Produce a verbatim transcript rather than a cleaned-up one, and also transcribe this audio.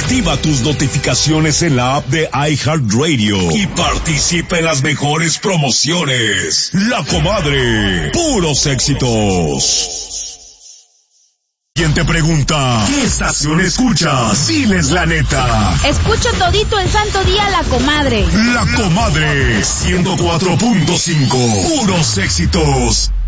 Activa tus notificaciones en la app de iHeartRadio y participa en las mejores promociones. La Comadre, puros éxitos. ¿Quién te pregunta qué estación escuchas? Diles la neta. Escucho todito el santo día La Comadre. La Comadre, ciento cuatro punto cinco, puros éxitos.